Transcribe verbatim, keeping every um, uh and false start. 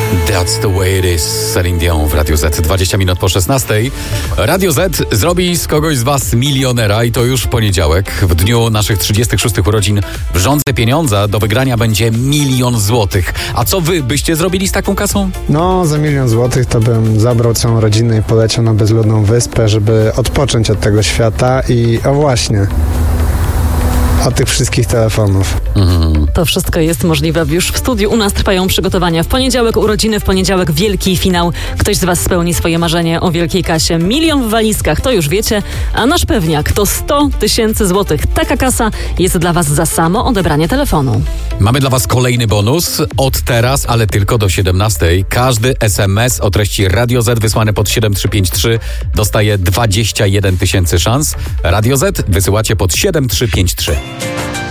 That's the way it is. Celine Dion w Radio Z. dwadzieścia minut po szesnastej. Radio Z zrobi z kogoś z was milionera i to już w poniedziałek. W dniu naszych trzydziestych szóstych urodzin w Rządze Pieniądza do wygrania będzie milion złotych. A co wy byście zrobili z taką kasą? No, za milion złotych to bym zabrał całą rodzinę i poleciał na bezludną wyspę, żeby odpocząć od tego świata i o właśnie... od tych wszystkich telefonów. Mm. To wszystko jest możliwe już w studiu. U nas trwają przygotowania. W poniedziałek urodziny, w poniedziałek wielki finał. Ktoś z was spełni swoje marzenie o wielkiej kasie. Milion w walizkach, to już wiecie. A nasz pewniak to sto tysięcy złotych. Taka kasa jest dla was za samo odebranie telefonu. Mamy dla was kolejny bonus. Od teraz, ale tylko do siedemnastej. Każdy es em es o treści Radio Z wysłany pod siedem trzy pięć trzy dostaje dwadzieścia jeden tysięcy szans. Radio Z wysyłacie pod siedem trzy pięć trzy.